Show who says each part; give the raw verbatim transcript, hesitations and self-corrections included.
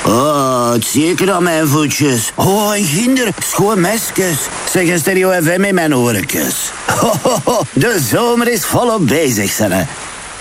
Speaker 1: Oh, het zeker aan mijn voetjes. Oh, en ginder, schoon mesjes. Zeg een Stereo F M in mijn orenkes. Ho, ho, ho, de zomer is volop bezig, hè.